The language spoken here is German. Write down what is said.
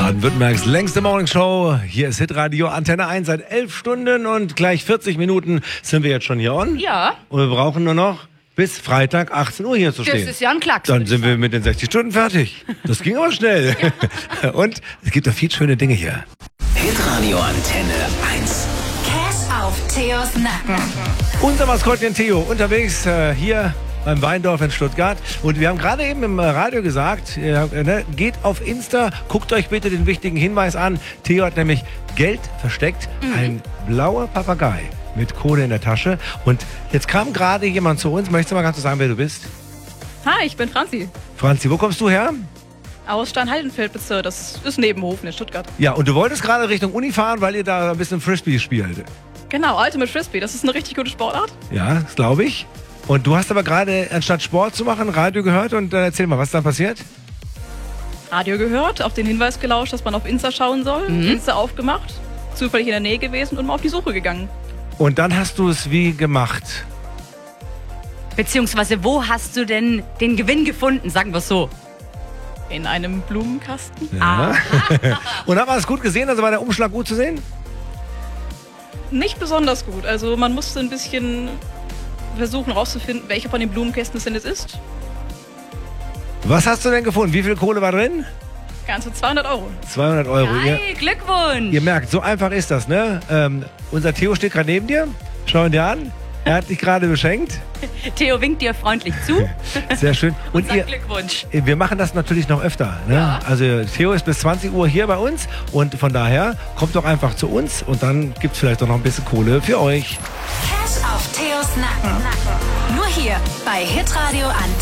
Baden-Württembergs längste Morningshow. Hier ist Hitradio Antenne 1 seit 11 Stunden und gleich 40 Minuten sind wir jetzt schon hier on. Ja. Und wir brauchen nur noch bis Freitag 18 Uhr hier zu stehen. Das ist ja ein Klacks. Dann sind wir mit den 60 Stunden fertig. Das ging aber schnell. Ja. Und es gibt doch viel schöne Dinge hier. Hitradio Antenne 1. Cash auf Theos Nacken. Unser Maskottchen Theo unterwegs hier beim Weindorf in Stuttgart. Und wir haben gerade eben im Radio gesagt, geht auf Insta, guckt euch bitte den wichtigen Hinweis an. Theo hat nämlich Geld versteckt. Ein blauer Papagei mit Kohle in der Tasche. Und jetzt kam gerade jemand zu uns. Möchtest du mal ganz kurz sagen, wer du bist? Hi, ich bin Franzi. Franzi, wo kommst du her? Aus Steinhaldenfeld-Bezirk. Das ist Nebenhofen in Stuttgart. Ja, und du wolltest gerade Richtung Uni fahren, weil ihr da ein bisschen Frisbee spielt. Genau, Ultimate Frisbee. Das ist eine richtig gute Sportart. Ja, das glaube ich. Und du hast aber gerade, anstatt Sport zu machen, Radio gehört. Und erzähl mal, was ist dann passiert? Radio gehört, auf den Hinweis gelauscht, dass man auf Insta schauen soll. Insta aufgemacht, zufällig in der Nähe gewesen und mal auf die Suche gegangen. Und dann hast du es wie gemacht? Beziehungsweise, wo hast du denn den Gewinn gefunden? Sagen wir es so. In einem Blumenkasten. Ja. Und dann war es gut gesehen? Also war der Umschlag gut zu sehen? Nicht besonders gut. Also man musste ein bisschen versuchen rauszufinden, welcher von den Blumenkästen es denn jetzt ist. Was hast du denn gefunden? Wie viel Kohle war drin? Ganze 200 Euro. 200 Euro. Hey, Glückwunsch! Ihr merkt, so einfach ist das, ne? Unser Theo steht gerade neben dir. Schau ihn dir an. Er hat dich gerade beschenkt. Theo winkt dir freundlich zu. Sehr schön. Und sagt Glückwunsch. Wir machen das natürlich noch öfter. Ne? Ja. Also Theo ist bis 20 Uhr hier bei uns. Und von daher kommt doch einfach zu uns. Und dann gibt es vielleicht auch noch ein bisschen Kohle für euch. Cash auf Theos Nacken. Nur hier bei Hitradio Antenne.